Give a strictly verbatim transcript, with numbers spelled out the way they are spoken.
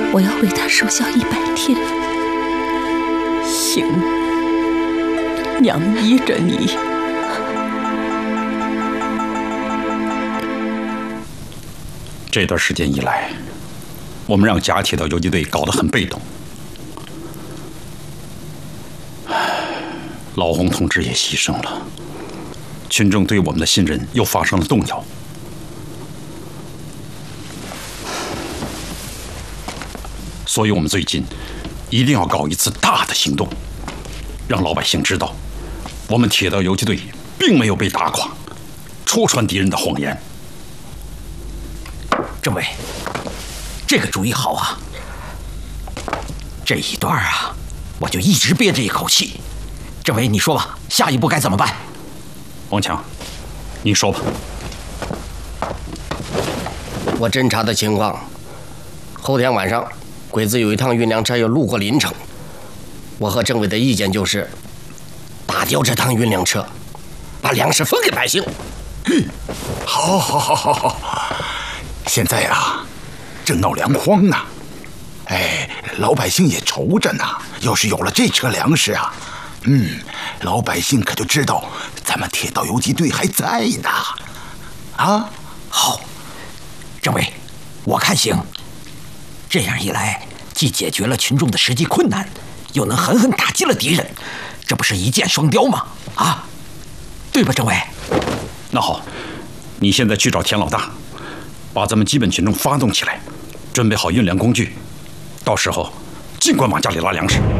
我要为他守孝一百天。 行，娘依着你。 这段时间以来，我们让甲铁道游击队搞得很被动，老洪同志也牺牲了，群众对我们的信任又发生了动摇。所以我们最近一定要搞一次大的行动，让老百姓知道，我们铁道游击队并没有被打垮，戳穿敌人的谎言。 政委，这个主意好啊！这一段啊，我就一直憋着一口气。政委，你说吧，下一步该怎么办？ 王强，你说吧。 我侦查的情况，后天晚上，鬼子有一趟运粮车要路过临城，我和政委的意见就是，打掉这趟运粮车，把粮食分给百姓。 嗯，好，好，好，好，好。现在啊，正闹粮荒呢，哎，老百姓也愁着呢。要是有了这车粮食啊，嗯，老百姓可就知道咱们铁道游击队还在呢。啊， 好，政委，我看行。这样一来，既解决了群众的实际困难，又能狠狠打击了敌人，这不是一箭双雕吗？啊，对吧，政委？ 那好，你现在去找田老大。把咱们基本群众发动起来，准备好运粮工具，到时候尽管往家里拉粮食。